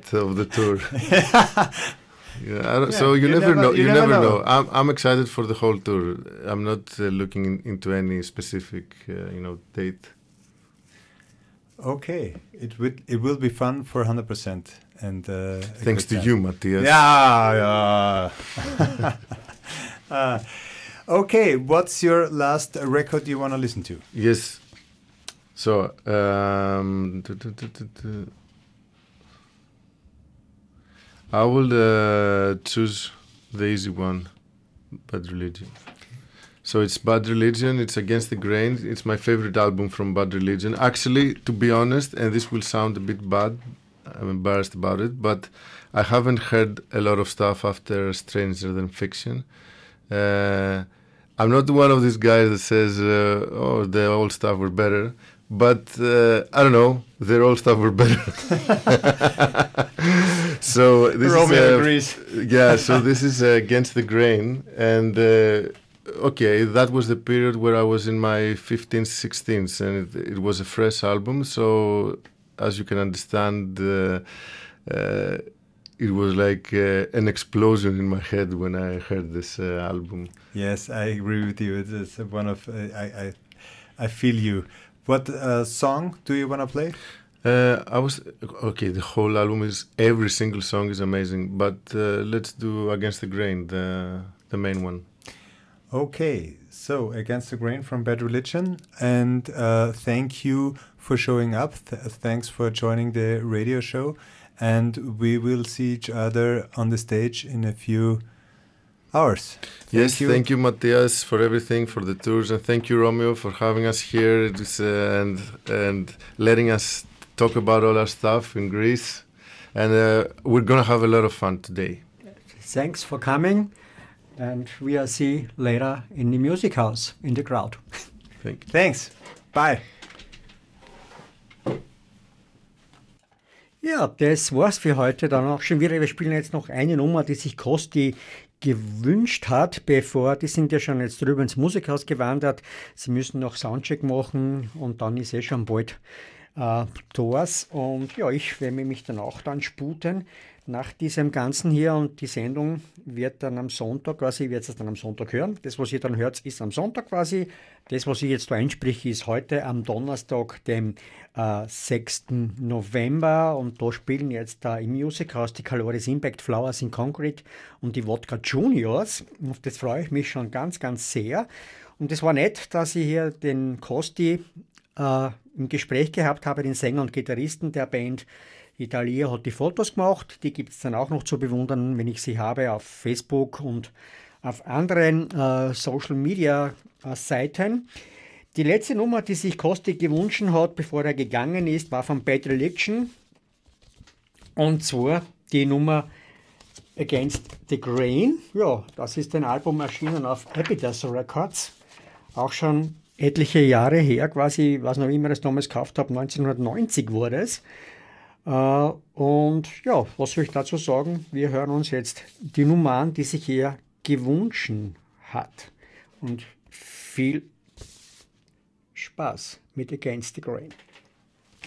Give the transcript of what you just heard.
night of the tour. So you never know. You never know. I'm excited for the whole tour. I'm not looking into any specific, date. Okay, it will be fun for 100%. And thanks to you, Matthias. Yeah. Okay, what's your last record you want to listen to? Yes. So, I will choose the easy one, Bad Religion. So it's Bad Religion, it's Against the Grain. It's my favorite album from Bad Religion. Actually, to be honest, and this will sound a bit bad, I'm embarrassed about it, but I haven't heard a lot of stuff after Stranger Than Fiction. I'm not one of these guys that says, the old stuff were better. But I don't know, their old stuff were better. So this Romeo agrees. Yeah, so this is Against the Grain. And okay, that was the period where I was in my 15th, 16th, and it was a fresh album. So as you can understand, it was like an explosion in my head when I heard this album. Yes, I agree with you. It's one of I feel you. What song do you want to play? The whole album every single song is amazing, but let's do Against the Grain, the main one. Okay, so Against the Grain from Bad Religion, and thank you for showing up. Thanks for joining the radio show, and we will see each other on the stage in a few hours. Thank you, Matthias, for everything, for the tours, and thank you, Romeo, for having us here and letting us talk about all our stuff in Greece. And we're going to have a lot of fun today. Thanks for coming, and we'll see later in the music house, in the crowd. Thanks. Bye. Ja, das war's für heute dann auch schon wieder. Wir spielen jetzt noch eine Nummer, die sich Kosti gewünscht hat, die sind ja schon jetzt drüber ins Musikhaus gewandert. Sie müssen noch Soundcheck machen und dann ist schon bald Tors. Und ja, ich werde mich dann auch sputen nach diesem Ganzen hier, und die Sendung wird dann am Sonntag quasi, ihr werdet es dann am Sonntag hören. Das, was ihr dann hört, ist am Sonntag quasi. Das, was ich jetzt da einspreche, ist heute am Donnerstag, dem 6. November, und da spielen jetzt im Musikhaus die Caloris Impact, Flowers in Concrete und die Wodka Juniors. Auf das freue ich mich schon ganz, ganz sehr. Und es war nett, dass ich hier den Kosti im Gespräch gehabt habe, den Sänger und Gitarristen der Band. Italia hat die Fotos gemacht, die gibt es dann auch noch zu bewundern, wenn ich sie habe, auf Facebook und auf anderen Social Media Seiten. Die letzte Nummer, die sich Kosti gewünscht hat, bevor er gegangen ist, war von Bad Religion, und zwar die Nummer Against the Grain. Ja, das ist ein Album erschienen auf Epitaph Records, auch schon etliche Jahre her, quasi, ich weiß noch, wie ich mir das damals gekauft habe, 1990 war das. Und ja, was soll ich dazu sagen? Wir hören uns jetzt die Nummer an, die sich er gewünscht hat. Und viel Spaß mit Against the Grain.